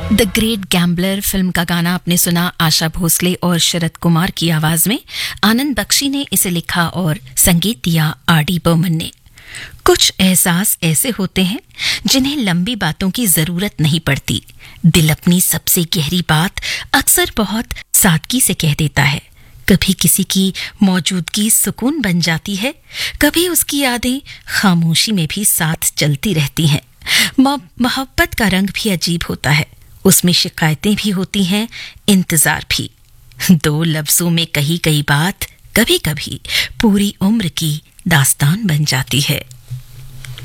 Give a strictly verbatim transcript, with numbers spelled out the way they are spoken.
The great gambler film का गाना आपने सुना आशा भोसले और शरद कुमार की आवाज में। आनंद बख्शी ने इसे लिखा और संगीत दिया आर डी बर्मन ने। कुछ एहसास ऐसे होते हैं जिन्हें लंबी बातों की जरूरत नहीं पड़ती। दिल अपनी सबसे गहरी बात अक्सर बहुत सादगी से कह देता है। कभी किसी की मौजूदगी सुकून बन जाती है, कभी उसकी यादें खामोशी में भी साथ चलती रहती हैं। मोहब्बत का रंग भी अजीब होता है, उसमें शिकायतें भी होती हैं, इंतजार भी। दो लफ्जों में कही गई बात कभी कभी पूरी उम्र की दास्तान बन जाती है।